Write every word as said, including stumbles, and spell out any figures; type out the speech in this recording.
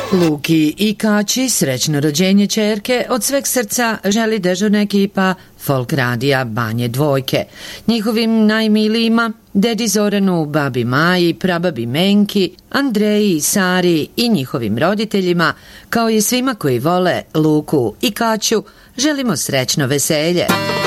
Luki i Kaći srećno rođenje ćerke od sveg srca želi dežurna ekipa Folk radija Banje Dvojke. Njihovim najmilijima, dedi Zoranu, babi Maji, prababi Menki, Andreji, Sari i njihovim roditeljima, kao i svima koji vole Luku i Kaću, želimo srećno veselje.